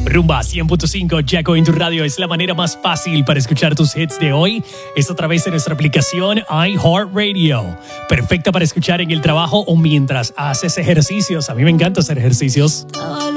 Rumba 100.5, Jacko en tu radio es la manera más fácil para escuchar tus hits de hoy. Es a través de nuestra aplicación iHeartRadio. Perfecta para escuchar en el trabajo o mientras haces ejercicios. A mí me encanta hacer ejercicios.